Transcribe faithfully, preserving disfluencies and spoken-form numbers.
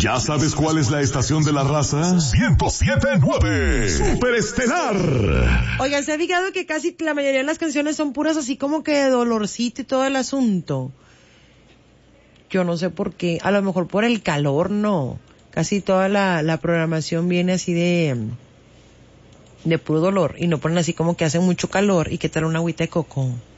¿Ya sabes cuál es la estación de la raza? ciento siete punto nueve. Superestelar. Oigan, ¿se ha fijado que casi la mayoría de las canciones son puras así como que de dolorcito y todo el asunto? Yo no sé por qué. A lo mejor por el calor, no. Casi toda la, la programación viene así de... de puro dolor. Y no ponen así como que hace mucho calor y que tal una agüita de coco.